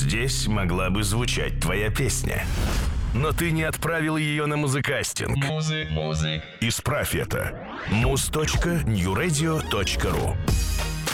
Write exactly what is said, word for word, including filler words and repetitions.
здесь могла бы звучать твоя песня. Но ты не отправил ее на музыкастинг. Музык, музык. Исправь это. муз точка нью радио точка ру